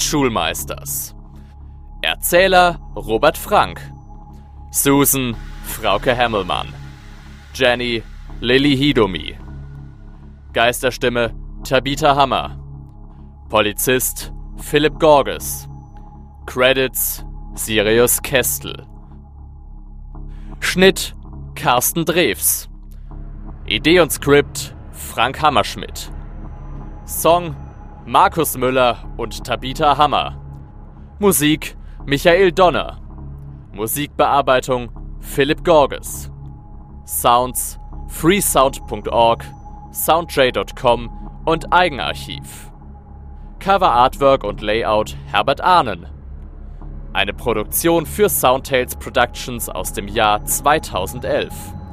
Schulmeisters. Erzähler Robert Frank. Susan Frauke Hemmelmann. Jenny Lilly Hidomi. Geisterstimme Tabitha Hammer. Polizist Philipp Gorges. Credits Sirius Kestel. Schnitt Carsten Drews. Idee und Skript Frank Hammerschmidt. Song Markus Müller und Tabitha Hammer. Musik Michael Donner. Musikbearbeitung Philipp Gorges. Sounds freesound.org, soundtray.com und Eigenarchiv. Cover Artwork und Layout Herbert Ahnen. Eine Produktion für Soundtales Productions aus dem Jahr 2011.